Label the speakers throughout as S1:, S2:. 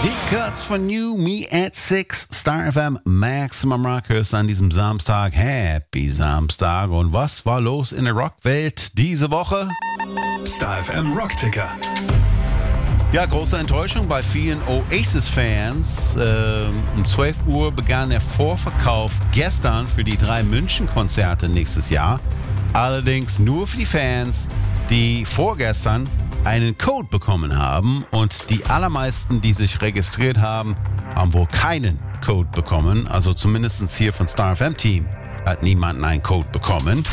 S1: Deep Cuts von You, Me at 6, Star FM, Maximum Rock hörst an diesem Samstag. Happy Samstag. Und was war los in der Rockwelt diese Woche?
S2: Star FM Rockticker.
S1: Ja, große Enttäuschung bei vielen Oasis-Fans. Um 12 Uhr begann der Vorverkauf gestern für die 3 München-Konzerte nächstes Jahr. Allerdings nur für die Fans, die vorgestern einen Code bekommen haben, und die allermeisten, die sich registriert haben, haben wohl keinen Code bekommen. Also zumindest hier von Star FM Team hat niemand einen Code bekommen.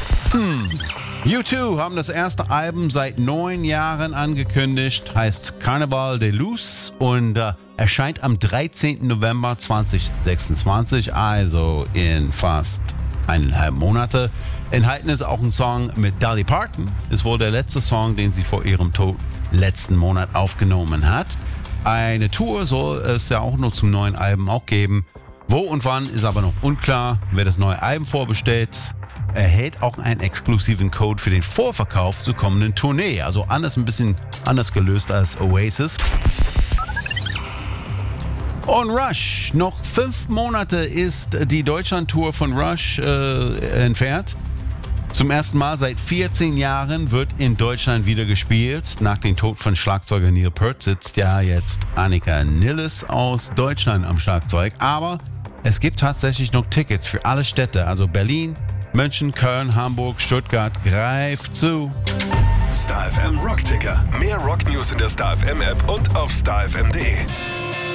S1: U2 haben das erste Album seit 9 Jahren angekündigt, heißt Carnaval de Luz und erscheint am 13. November 2026, also in fast 1,5 Monate. Enthalten ist auch ein Song mit Dolly Parton. Ist wohl der letzte Song, den sie vor ihrem Tod letzten Monat aufgenommen hat. Eine Tour soll es ja auch noch zum neuen Album auch geben. Wo und wann ist aber noch unklar. Wer das neue Album vorbestellt, erhält auch einen exklusiven Code für den Vorverkauf zur kommenden Tournee. Also ein bisschen anders gelöst als Oasis. Und Rush, noch 5 Monate ist die Deutschland-Tour von Rush entfernt. Zum ersten Mal seit 14 Jahren wird in Deutschland wieder gespielt. Nach dem Tod von Schlagzeuger Neil Peart sitzt ja jetzt Annika Nilles aus Deutschland am Schlagzeug. Aber es gibt tatsächlich noch Tickets für alle Städte, also Berlin, München, Köln, Hamburg, Stuttgart. Greift zu!
S2: Star FM Rockticker. Mehr Rocknews in der Star FM App und auf starfm.de.